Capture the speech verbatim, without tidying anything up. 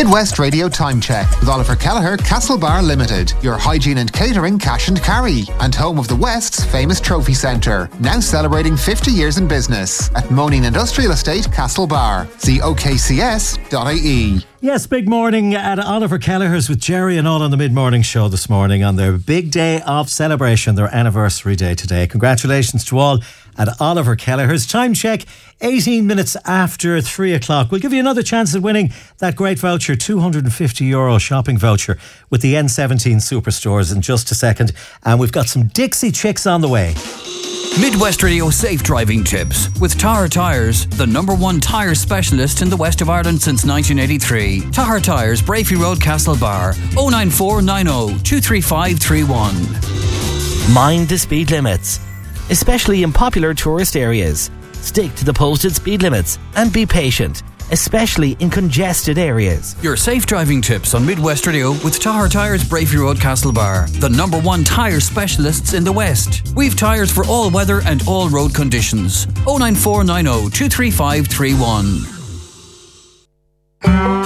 Midwest Radio Time Check with Oliver Kelleher, Castlebar Limited, your hygiene and catering cash and carry, and home of the West's famous trophy centre, now celebrating fifty years in business at Moaning Industrial Estate, Castlebar. See O K C S dot I E. Yes, big morning at Oliver Kelleher's with Jerry and all on the mid-morning show this morning on their big day of celebration, their anniversary day today. Congratulations to all at Oliver Kelleher's. Time check, eighteen minutes after three o'clock. We'll give you another chance at winning that great voucher, two hundred fifty euro shopping voucher with the N seventeen Superstores in just a second. And we've got some Dixie Chicks on the way. Midwest Radio Safe Driving Tips with Tahar Tyres, the number one tyre specialist in the west of Ireland since nineteen eighty-three. Tahar Tyres, Brafey Road, Castlebar, oh nine four nine oh two three five three one. Mind the speed limits, especially in popular tourist areas. Stick to the posted speed limits and be patient, especially in congested areas. Your safe driving tips on Midwest Radio with Tahar Tyres, Brafey Road, Castlebar, the number one tyre specialists in the West. We've tyres for all weather and all road conditions. oh nine four nine oh two three five three one.